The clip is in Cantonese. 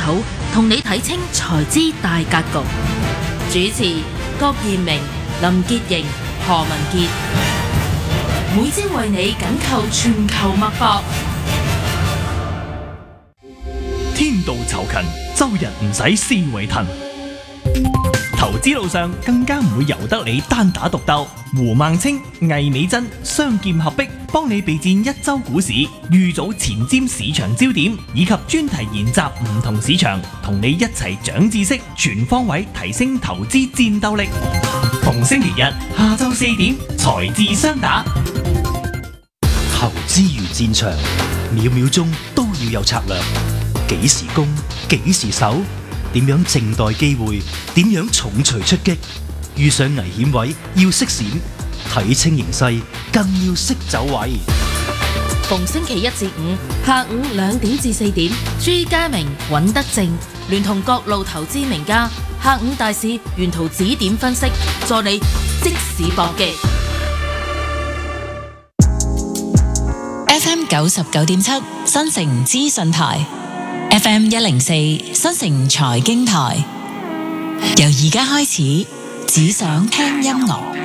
土，同你睇清財資大格局。主持郭彥明、林潔瑩、何文傑，每朝為你緊扣全球脈搏。 天道酬勤，周日唔使思維騰。投資路上更加唔會由得你單打獨鬥。胡孟青、魏美珍雙劍合璧，幫你備戰一周股市，預早前瞻市場焦點，以及專題研習唔同市場，同你一齊長知識，全方位提升投資戰鬥力。逢星期日下晝4點，財智雙打。 投資如戰場，秒秒鐘都要有策略。幾時攻，幾時守，點樣靜待機會，點樣重錘出擊。遇上危險位要識閃，睇清形勢更要識走位。 逢星期一至五下午2點至4點，朱家明、尹德正聯同各路投資名家，下午大市沿途指點分析，助你即市搏擊。 FM 99.7新城資訊台，FM 104新城財經台，由而家開始，只想聽音樂。